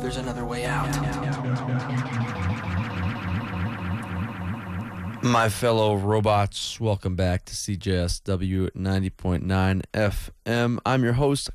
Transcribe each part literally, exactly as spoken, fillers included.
there's another way out. My fellow robots, welcome back to C J S W ninety point nine F M. I'm your host,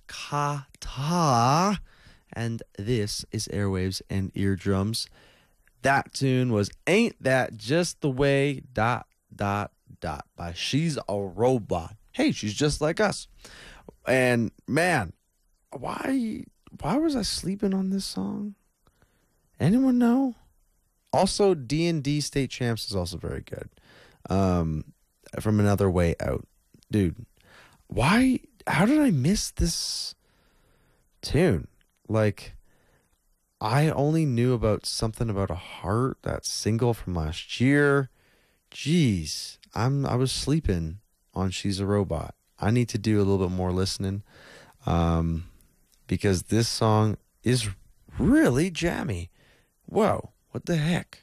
Kata, and this is Airwaves and Eardrums. That tune was Ain't That Just the Way, dot, dot, dot, by She's a Robot. Hey, she's just like us. And, man, why, why was I sleeping on this song? Anyone know? Also, D and D State Champs is also very good. Um, from Another Way Out. Dude, why, how did I miss this tune? Like, I only knew about Something About a Heart, that single from last year. Jeez, I'm, I was sleeping on She's a Robot. I need to do a little bit more listening, um, because this song is really jammy. Whoa. What the heck?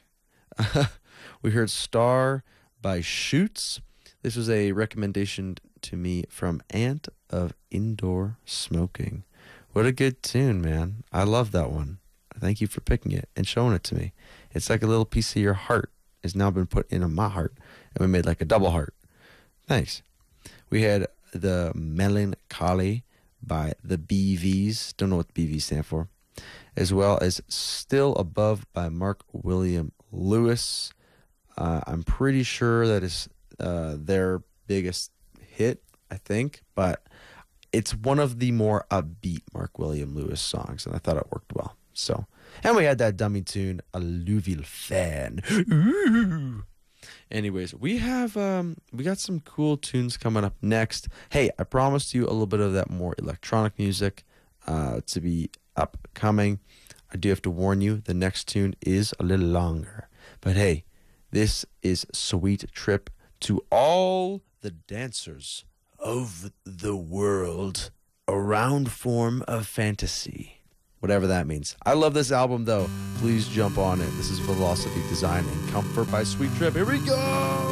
We heard Star by Shoots. This was a recommendation to me from Ant of Indoor Smoking. What a good tune, man. I love that one. Thank you for picking it and showing it to me. It's like a little piece of your heart has now been put into my heart, and we made like a double heart. Thanks. We had The Melancholy by the B Vs. Don't know what the B Vs stand for. As well as Still Above by Mark William Lewis. Uh, I'm pretty sure that is uh, their biggest hit, I think, but it's one of the more upbeat Mark William Lewis songs, and I thought it worked well. So, and we had that dummy tune, Alluvial Fan. Ooh. Anyways, we have um, we got some cool tunes coming up next. Hey, I promised you a little bit of that more electronic music uh, to be upcoming. I do have to warn you, the next tune is a little longer. But hey, this is Sweet Trip to all the dancers of the world. A round form of fantasy. Whatever that means. I love this album though. Please jump on it. This is Velocity Design and Comfort by Sweet Trip. Here we go!